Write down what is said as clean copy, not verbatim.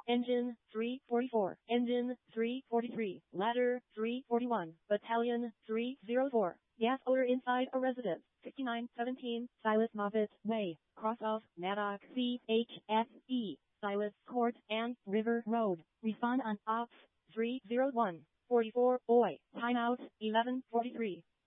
Engine 344, Engine 343, Ladder 341, Battalion 304. Gas odor inside a residence. 6917 Silas Moffitt Way, cross of Maddox CHSE, Silas Court and River Road. Respond on Ops 301 44 Oi. Timeout 11:43.